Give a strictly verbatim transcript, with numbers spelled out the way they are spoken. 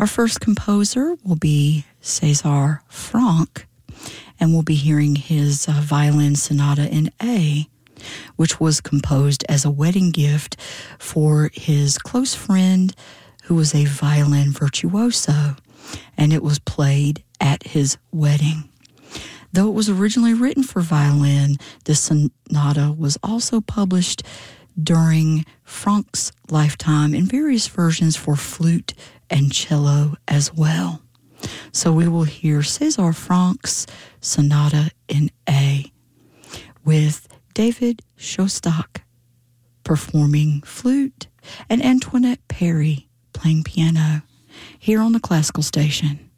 Our first composer will be César Franck, and we'll be hearing his uh, violin sonata in A, which was composed as a wedding gift for his close friend who was a violin virtuoso, and it was played at his wedding. Though it was originally written for violin, the sonata was also published during Franck's lifetime in various versions for flute and cello as well. So we will hear César Franck's Sonata in A with David Shostak performing flute and Antoinette Perry playing piano here on the Classical Station.